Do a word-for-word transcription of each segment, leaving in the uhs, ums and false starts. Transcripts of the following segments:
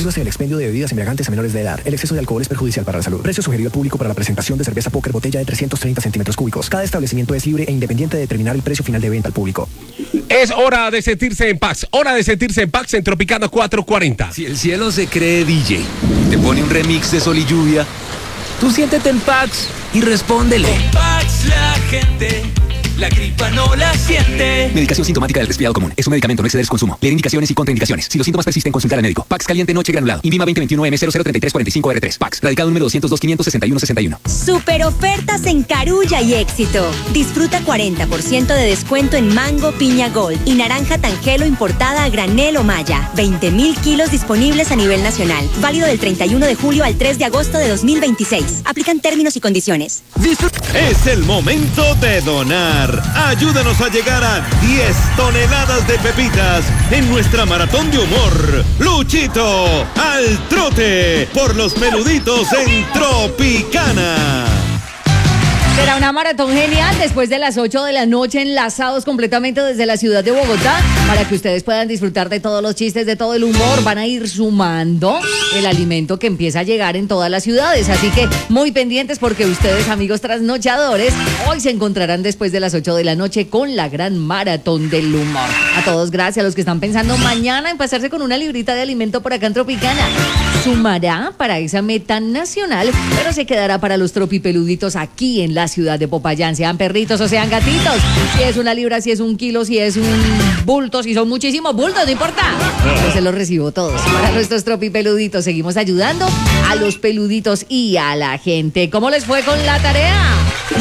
Prohíbase el expendio de bebidas embriagantes a menores de edad. El exceso de alcohol es perjudicial para la salud. Precio sugerido al público para la presentación de cerveza Póker botella de trescientos treinta centímetros cúbicos. Cada establecimiento es libre e independiente de determinar el precio final de venta al público. Es hora de sentirse en paz. Hora de sentirse en paz en Tropicana cuatrocientos cuarenta. Si el cielo se cree D J, te pone un remix de Sol y Lluvia, tú siéntete en Pax y respóndele. Con Pax la gente, la gripa no la siente. Medicación sintomática del resfriado común. Es un medicamento, no exceder su consumo. Leer indicaciones y contraindicaciones. Si los síntomas persisten, consultar al médico. Pax caliente noche granulado. Invima veinte veintiuno M cero cero treinta y tres cuarenta y cinco R tres. Pax. Radicado número doscientos dos quinientos sesenta y uno sesenta y uno. Super ofertas en Carulla y Éxito. Disfruta cuarenta por ciento de descuento en mango piña gold y naranja tangelo importada a granel o malla. veinte mil kilos disponibles a nivel nacional. Válido del treinta y uno de julio al tres de agosto de dos mil veintiséis. Aplican términos y condiciones. Es el momento de donar. Ayúdanos a llegar a diez toneladas de pepitas en nuestra maratón de humor. Luchito al trote por los peluditos en Tropicana. Será una maratón genial después de las ocho de la noche, enlazados completamente desde la ciudad de Bogotá, para que ustedes puedan disfrutar de todos los chistes, de todo el humor. Van a ir sumando el alimento que empieza a llegar en todas las ciudades. Así que muy pendientes, porque ustedes, amigos trasnochadores, hoy se encontrarán después de las ocho de la noche con la gran maratón del humor. A todos, gracias. A los que están pensando mañana en pasarse con una librita de alimento por acá en Tropicana, sumará para esa meta nacional, pero se quedará para los tropipeluditos aquí en la ciudad de Popayán, sean perritos o sean gatitos. Si es una libra, si es un kilo, si es un bulto, si son muchísimos bultos, no importa. Yo se los recibo todos. Para nuestros tropipeluditos, seguimos ayudando a los peluditos y a la gente. ¿Cómo les fue con la tarea?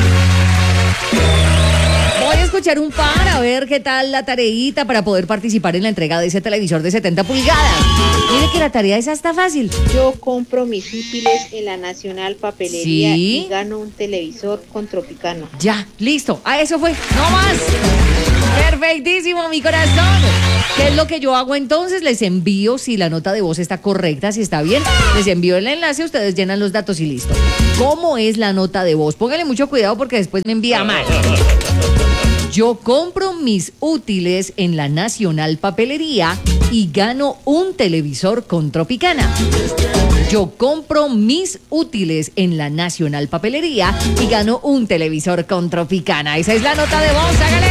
Voy a escuchar un par a ver qué tal la tareita para poder participar en la entrega de ese televisor de setenta pulgadas. Mire que la tarea esa está fácil. Yo compro mis útiles en la Nacional Papelería ¿Sí? y gano un televisor con Tropicana. Ya, listo. A eso fue. No más. Perfectísimo, mi corazón. ¿Qué es lo que yo hago entonces? Les envío, si la nota de voz está correcta, si está bien, les envío el enlace, ustedes llenan los datos y listo. ¿Cómo es la nota de voz? Póngale mucho cuidado porque después me envía mal. Yo compro mis útiles en la Nacional Papelería y gano un televisor con Tropicana. Yo compro mis útiles en la Nacional Papelería y gano un televisor con Tropicana. Esa es la nota de voz, hágale.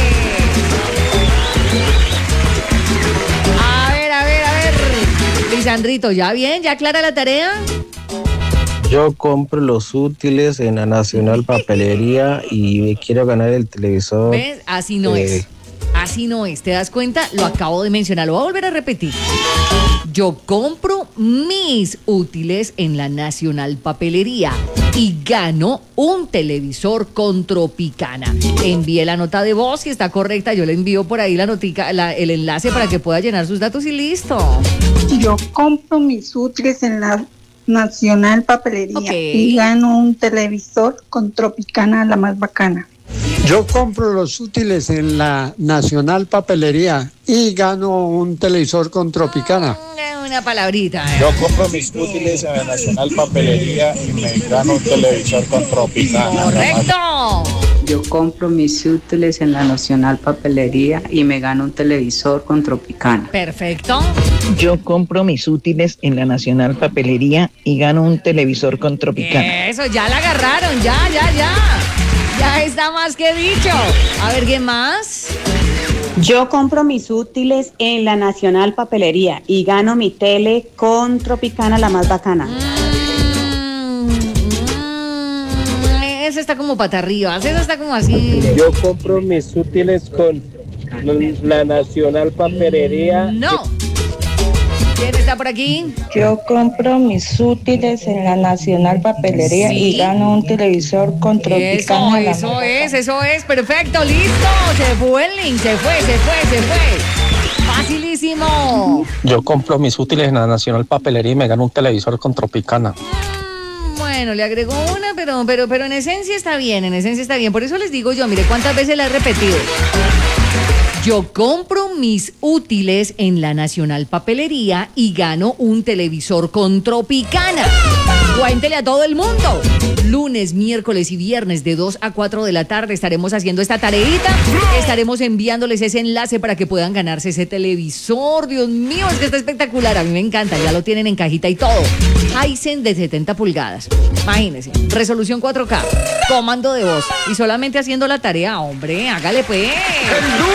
A ver, a ver, a ver. Lisandrito, ¿ya bien? ¿Ya clara la tarea? Yo compro los útiles en la Nacional Papelería y me quiero ganar el televisor. ¿Ves? Así no eh... es. Así no es. ¿Te das cuenta? Lo acabo de mencionar. Lo voy a volver a repetir. Yo compro mis útiles en la Nacional Papelería y gano un televisor con Tropicana. Envíe la nota de voz, si está correcta. Yo le envío por ahí la notica, la, el enlace para que pueda llenar sus datos y listo. Yo compro mis útiles en la Nacional Papelería okay. y gano un televisor con Tropicana, la más bacana. Yo compro los útiles en la Nacional Papelería y gano un televisor con Tropicana. Una palabrita. ¿eh? Yo compro mis útiles en la Nacional Papelería y me gano un televisor con Tropicana. ¡Correcto! Yo compro mis útiles en la Nacional Papelería y me gano un televisor con Tropicana. Perfecto. Yo compro mis útiles en la Nacional Papelería y gano un televisor con Tropicana. Eso, ya la agarraron, ya, ya, ya. Ya está más que dicho. A ver, ¿qué más? Yo compro mis útiles en la Nacional Papelería y gano mi tele con Tropicana, la más bacana. Mm, mm, ese está como pata arriba, ese está como así. Yo compro mis útiles con la Nacional Papelería. No. ¿Quién está por aquí? Yo compro mis útiles en la Nacional Papelería ¿Sí? y gano un televisor con Tropicana. Eso, eso es, eso es, perfecto, listo. Se fue el link, se fue, se fue, se fue. Facilísimo. Yo compro mis útiles en la Nacional Papelería y me gano un televisor con Tropicana. Mm, bueno, le agregó una, pero, pero, pero en esencia está bien, en esencia está bien. Por eso les digo yo, mire cuántas veces la he repetido. Yo compro mis útiles en la Nacional Papelería y gano un televisor con Tropicana. Cuéntele a todo el mundo. Lunes, miércoles y viernes de dos a cuatro de la tarde estaremos haciendo esta tareita. Estaremos enviándoles ese enlace para que puedan ganarse ese televisor. Dios mío, es que está espectacular. A mí me encanta. Ya lo tienen en cajita y todo. Hisense de setenta pulgadas. Imagínense. Resolución cuatro K. Comando de voz. Y solamente haciendo la tarea, hombre. Hágale pues.